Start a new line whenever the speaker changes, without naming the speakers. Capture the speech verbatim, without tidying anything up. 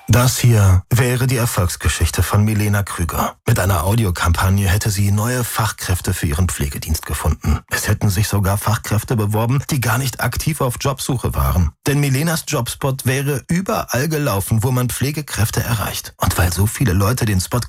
Das hier wäre die Erfolgsgeschichte von Milena Krüger. Mit einer Audiokampagne hätte sie neue Fachkräfte für ihren Pflegedienst gefunden. Es hätten sich sogar Fachkräfte beworben, die gar nicht aktiv auf Jobsuche waren. Denn Milenas Jobspot wäre überall gelaufen, wo man Pflegekräfte erreicht. Und weil so viele Leute den Spot